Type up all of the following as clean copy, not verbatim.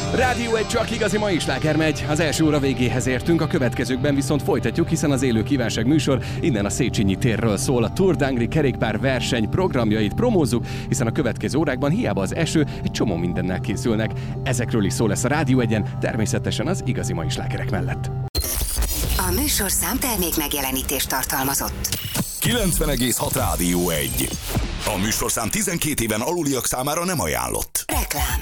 Rádió egy csak igazi mai sláger megy. Az első óra végéhez értünk, a következőkben viszont folytatjuk, hiszen az élő kívánság műsor innen a Széchenyi térről szól. A Tour d'Angry kerékpár verseny programjait promózzuk, hiszen a következő órákban hiába az eső, egy csomó mindennel készülnek. Ezekről is szó lesz a Rádió egyen, természetesen az igazi mai slágerek mellett. A műsor számtermék megjelenítést tartalmazott. 90,6 Rádió 1. A műsorszám 12 éven aluliak számára nem ajánlott. Reklám.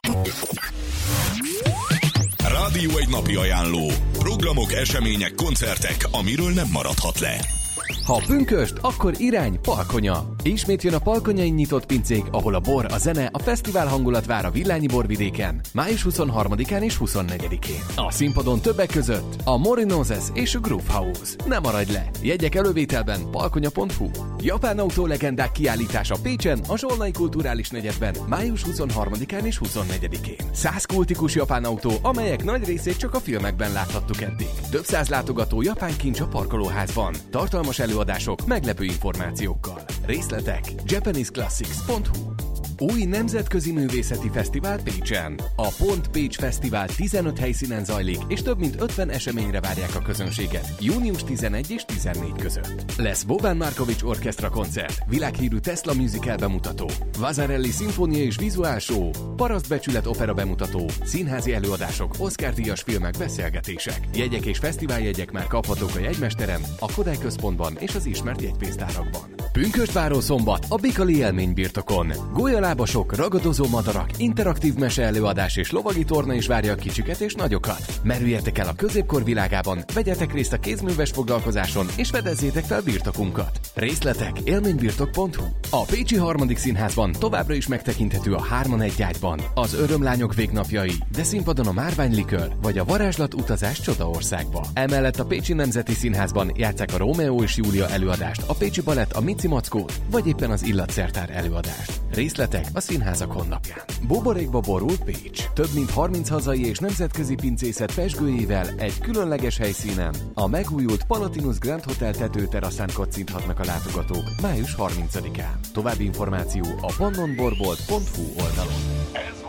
Rádió egy napi ajánló. Programok, események, koncertek, amiről nem maradhat le. Ha pünkösd, akkor irány Palkonya. Ismét jön a Palkonyai nyitott pincék, ahol a bor, a zene, a fesztivál hangulat vár a Villányi borvidéken. Május 23-án és 24-én. A színpadon többek között a Morinoses és a Groove House. Ne maradj le! Jegyek elővételben palkonya.hu. Japán autó legendák kiállítása Pécsen, a Zsolnai Kulturális Negyedben, május 23-án és 24-én. 100 kultikus japán autó, amelyek nagy részét csak a filmekben láthattuk eddig. Több száz látogató japán kincs a parkolóházban. Tartalmas előadások, meglepő információkkal. Részletek japaneseclassics.hu. Új nemzetközi művészeti fesztivál Pécsen. A Pont Pécs Fesztivál 15 helyszínen zajlik, és több mint 50 eseményre várják a közönséget június 11 és 14 között. Lesz Boban Markovics orchestra koncert, világhírű Tesla musical bemutató, Vasarely szimfónia és vizuál show, Parasztbecsület opera bemutató, színházi előadások, Oscar-díjas filmek, beszélgetések. Jegyek és fesztiváljegyek már kaphatók a jegymesteren, a Kodály központban és az ismert jegypénztárakban. Pünkösdváró szombat a Bikali élménybirtokon. Gólyalábasok, ragadozó madarak, interaktív meseelőadás és lovagi torna is várja a kicsiket és nagyokat. Merüljetek el a középkor világában, vegyetek részt a kézműves foglalkozáson és fedezzétek fel birtokunkat. Részletek élménybirtok.hu. A Pécsi Harmadik Színházban továbbra is megtekinthető a 3-1 ágyban az Örömlányok végnapjai, de színpadon a Márványlikör vagy a Varázslat utazás Csodaországba. Emellett a Pécsi Nemzeti Színházban játsszák a Rómeó és Júlia előadást, a Pécsi Balett a Mici Mackót, vagy éppen az Illatszertár előadást. Részletek a színházak honlapján. Buborékba borul Pécs. Több mint 30 hazai és nemzetközi pincészet pezsgőjével egy különleges helyszínen, a megújult Palatinus Grand Hotel tetőteraszán kocinthatnak a látogatók május 30-án. További információ a pannonborbolt.hu oldalon.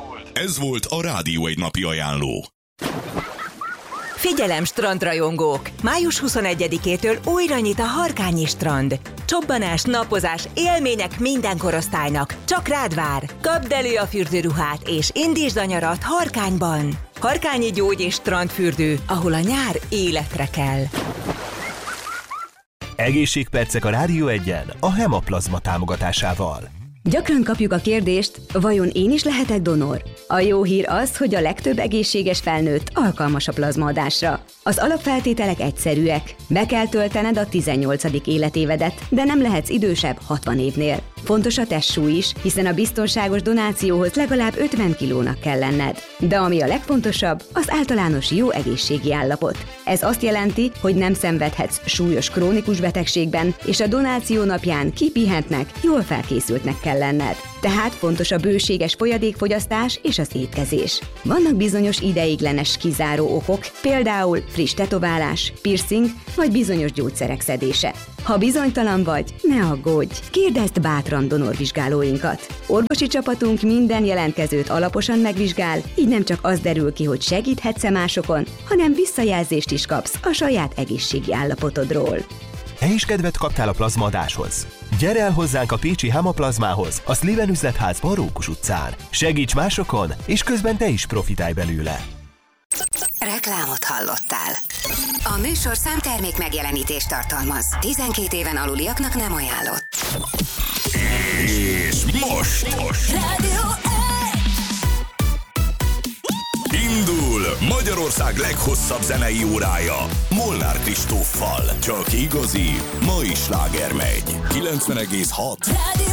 Ez volt a Rádió egy napi ajánló. Figyelem, strandrajongók! Május 21-től újra nyit a Harkányi strand. Csobbanás, napozás, élmények minden korosztálynak. Csak rád vár! Kapd elő a fürdőruhát és indítsd a nyarat Harkányban. Harkányi gyógy- és strandfürdő, ahol a nyár életre kell. Egészségpercek a Rádió egyen a Hemaplazma támogatásával. Gyakran kapjuk a kérdést, vajon én is lehetek donor? A jó hír az, hogy a legtöbb egészséges felnőtt alkalmas a plazmaadásra. Az alapfeltételek egyszerűek. Be kell töltened a 18. életévedet, de nem lehetsz idősebb 60 évnél. Fontos a testsúly is, hiszen a biztonságos donációhoz legalább 50 kilónak kell lenned. De ami a legfontosabb, az általános jó egészségi állapot. Ez azt jelenti, hogy nem szenvedhetsz súlyos krónikus betegségben, és a donáció napján kipihentnek, jól felkészültnek kell lenned. Tehát fontos a bőséges folyadékfogyasztás és az étkezés. Vannak bizonyos ideiglenes kizáró okok, például friss tetoválás, piercing vagy bizonyos gyógyszerek szedése. Ha bizonytalan vagy, ne aggódj! Kérdezd bátran donorvizsgálóinkat. Orvosi csapatunk minden jelentkezőt alaposan megvizsgál, így nem csak az derül ki, hogy segíthetsz-e másokon, hanem visszajelzést is kapsz a saját egészségi állapotodról. Te is kedvet kaptál a plazmaadáshoz? Gyere el hozzánk a pécsi Hemaplazmához, a Sliven üzletházban Rókus utcán. Segíts másokon, és közben te is profitálj belőle. Reklámot hallottál. A műsor számtermék megjelenítést tartalmaz. 12 éven aluliaknak nem ajánlott. És most Rádió indul Magyarország leghosszabb zenei órája Molnár Kristóffal. Csak igazi mai sláger megy. 90,6